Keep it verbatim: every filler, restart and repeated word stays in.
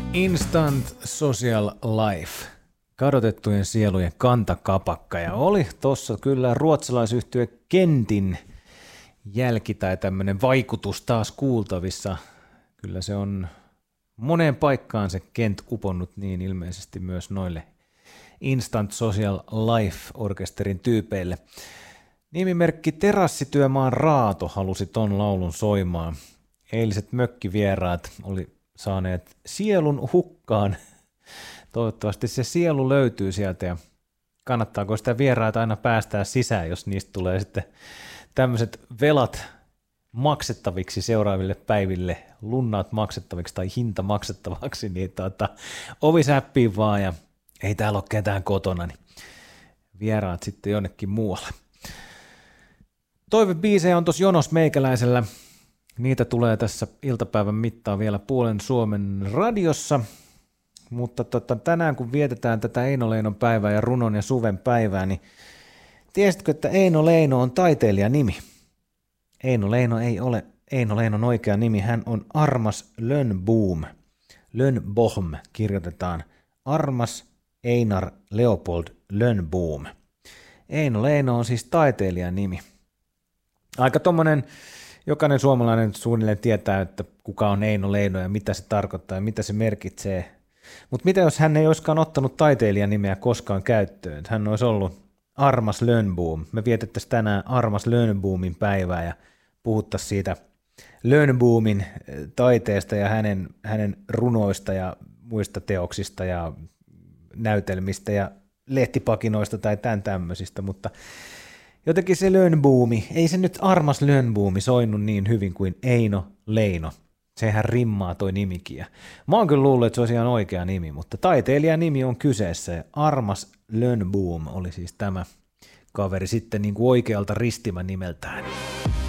Instant Social Life, kadotettujen sielujen kantakapakka, ja oli tuossa kyllä ruotsalaisyhtye Kentin jälki tai tämmöinen vaikutus taas kuultavissa. Kyllä se on moneen paikkaan se Kent uponnut niin ilmeisesti myös noille Instant Social Life-orkesterin tyypeille. Nimimerkki Terassityömaan Raato halusi ton laulun soimaan. Eiliset mökkivieraat oli saaneet sielun hukkaan. Toivottavasti se sielu löytyy sieltä ja kannattaako sitä vieraita aina päästää sisään, jos niistä tulee sitten tämmöiset velat maksettaviksi seuraaville päiville, lunnaat maksettaviksi tai hinta maksettavaksi, niin tuota, ovi säppiin vaan ja ei täällä ole ketään kotona, niin vieraat sitten jonnekin muualle. Toivebiisejä on tuossa jonos meikäläisellä. Niitä tulee tässä iltapäivän mittaan vielä puolen Suomen radiossa, mutta tota, tänään kun vietetään tätä Eino Leinon päivää ja runon ja suven päivää, niin tiesitkö, että Eino Leino on taiteilijan nimi? Eino Leino ei ole Eino Leinon oikea nimi, hän on Armas Lönnboom. Lönnbohm kirjoitetaan Armas Einar Leopold Lönnboom. Eino Leino on siis taiteilijan nimi. Aika tommonen, jokainen suomalainen suunnilleen tietää, että kuka on Eino Leino ja mitä se tarkoittaa ja mitä se merkitsee. Mutta mitä jos hän ei olisikaan ottanut taiteilijan nimeä koskaan käyttöön? Hän olisi ollut Armas Lönnboom. Me vietettäisiin tänään Armas Lönnboomin päivää ja puhuttaisiin siitä Lönnboomin taiteesta ja hänen, hänen runoista ja muista teoksista ja näytelmistä ja lehtipakinoista tai tämän tämmöisistä, mutta jotenkin se Lönnboomi, ei se nyt Armas Lönnboomi soinut niin hyvin kuin Eino Leino. Sehän rimmaa toi nimikin. Ja mä oon kyllä luullut, että se olisi ihan oikea nimi, mutta taiteilijan nimi on kyseessä ja Armas Lönnboom oli siis tämä kaveri sitten niin kuin oikealta ristimä nimeltään.